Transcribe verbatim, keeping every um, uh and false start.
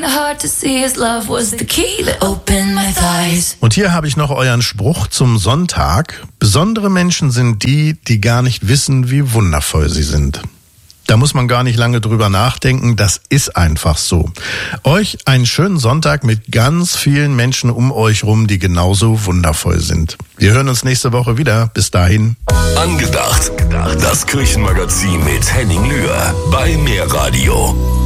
Und hier habe ich noch euren Spruch zum Sonntag. Besondere Menschen sind die, die gar nicht wissen, wie wundervoll sie sind. Da muss man gar nicht lange drüber nachdenken, das ist einfach so. Euch einen schönen Sonntag mit ganz vielen Menschen um euch rum, die genauso wundervoll sind. Wir hören uns nächste Woche wieder. Bis dahin. Angedacht. Das Kirchenmagazin mit Henning Lühr bei Mehr Radio.